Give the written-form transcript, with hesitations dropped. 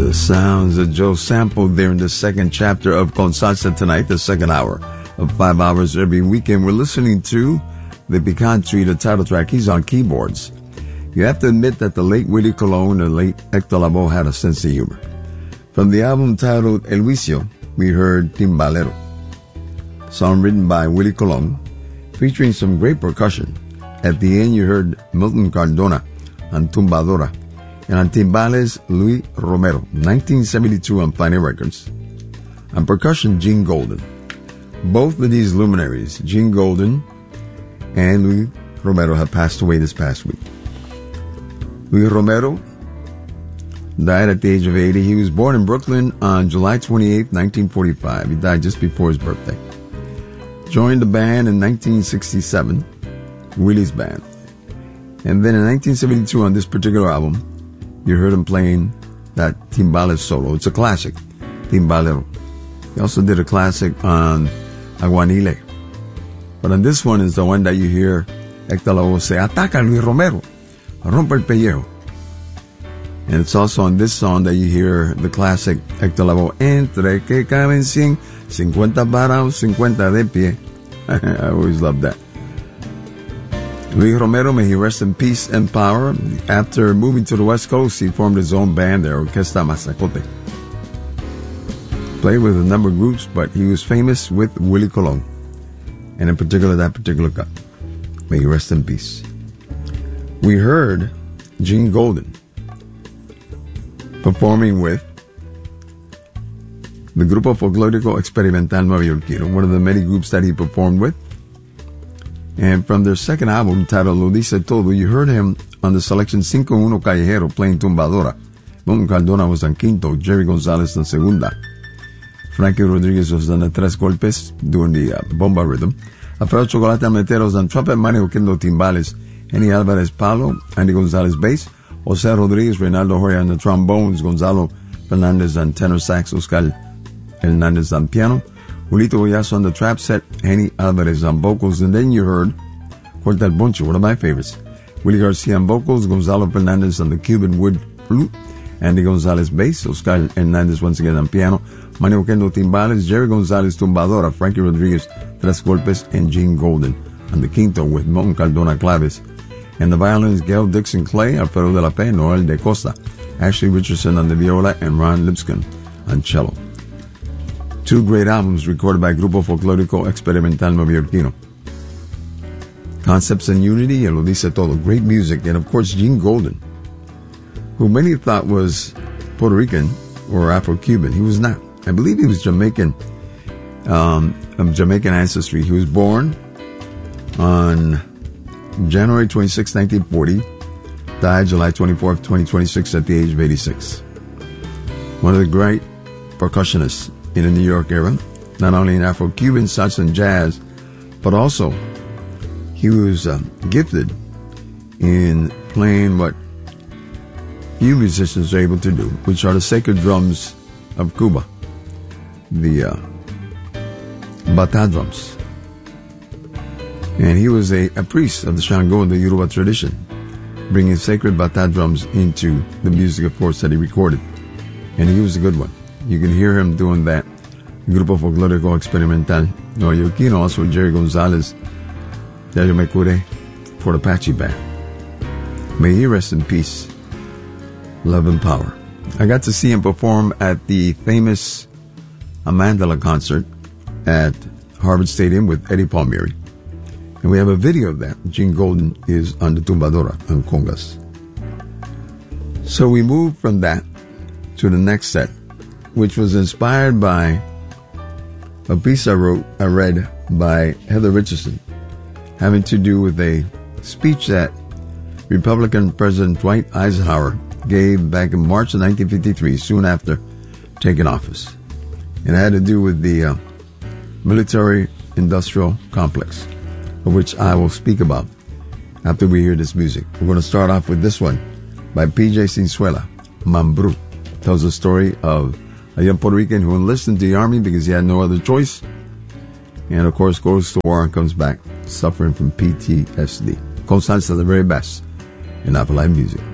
The sounds that Joe sampled there in the second chapter of Con Salsa tonight, the second hour of 5 hours every weekend. We're listening to the Picantry, the title track. He's on keyboards. You have to admit that the late Willie Colon and the late Hector Lavoe had a sense of humor. From the album titled El Vicio, we heard Timbalero, song written by Willie Colon, featuring some great percussion. At the end, you heard Milton Cardona on Tumbadora, and on timbales, Luis Romero, 1972 on Pioneer Records. On percussion, Gene Golden. Both of these luminaries, Gene Golden and Luis Romero, have passed away this past week. Luis Romero died at the age of 80. He was born in Brooklyn on July 28, 1945. He died just before his birthday. Joined the band in 1967, Willie's band. And then in 1972, on this particular album, you heard him playing that timbales solo. It's a classic, Timbalero. He also did a classic on Aguanile. But on this one is the one that you hear Hector Lavoe say, "Ataca Luis Romero, rompe el pellejo." And it's also on this song that you hear the classic Hector Lavoe, "Entre que caben 100, 50 parados, 50 de pie." I always love that. Luis Romero, may he rest in peace and power. After moving to the West Coast, he formed his own band, the Orquesta Mazacote. Played with a number of groups, but he was famous with Willie Colon, and in particular, that particular cut. May he rest in peace. We heard Gene Golden performing with the Grupo Folclórico Experimental Nuevoyorquino, one of the many groups that he performed with. And from their second album, titled Lo Dice Todo, you heard him on the selection 5-1 Callejero playing Tumbadora. Don Cardona was on quinto, Jerry Gonzalez on segunda. Frankie Rodriguez was on the tres golpes doing the bomba rhythm. Alfredo Chocolate Metero was on trumpet, Manny Oquendo timbales, Henny Alvarez palo, Andy Gonzalez bass, Jose Rodriguez, Reynaldo Hoya on the trombones, Gonzalo Fernandez on tenor sax, Oscar Hernandez on piano, Julito Goyazo on the trap set, Henny Alvarez on vocals, and then you heard Corta el Boncho, one of my favorites. Willie Garcia on vocals, Gonzalo Fernandez on the Cuban wood flute, Andy Gonzalez bass, Oscar Hernandez once again on piano, Manny Oquendo timbales, Jerry Gonzalez tumbadora, Frankie Rodriguez tres golpes, and Gene Golden on the quinto with Milton Cardona claves. And the violins, Gail Dixon Clay, Alfredo de la Pe, Noel de Costa, Ashley Richardson on the viola, and Ron Lipscomb on cello. Two great albums recorded by Grupo Folclórico Experimental Nuevoyorquino. Concepts and Unity, and Lo Dice Todo. Great music. And of course, Gene Golden, who many thought was Puerto Rican or Afro-Cuban. He was not. I believe he was Jamaican, of Jamaican ancestry. He was born on January 26, 1940. Died July 24, 2026 at the age of 86. One of the great percussionists in the New York era, not only in Afro-Cuban salsa and jazz, but also he was gifted in playing what few musicians are able to do, which are the sacred drums of Cuba, the bata drums. And he was a priest of the Shango and the Yoruba tradition, bringing sacred bata drums into the music, of course, that he recorded. And he was a good one. You can hear him doing that. Grupo Folclórico Experimental Nuevoyorquino, also Jerry Gonzalez, Yayo Mecure, Fort Apache Band. May he rest in peace, love and power. I got to see him perform at the famous Amandala concert at Harvard Stadium with Eddie Palmieri. And we have a video of that. Gene Golden is on the tumbadora and congas. So we move from that to the next set, which was inspired by a piece I read by Heather Richardson, having to do with a speech that Republican President Dwight Eisenhower gave back in March of 1953, soon after taking office. It had to do with the military-industrial complex, of which I will speak about after we hear this music. We're going to start off with this one by P.J. Sinzuela, Mambrú. Tells the story of a young Puerto Rican who enlisted into the army because he had no other choice, and of course goes to war and comes back suffering from PTSD. Con Salsa, the very best in Apple Live Music.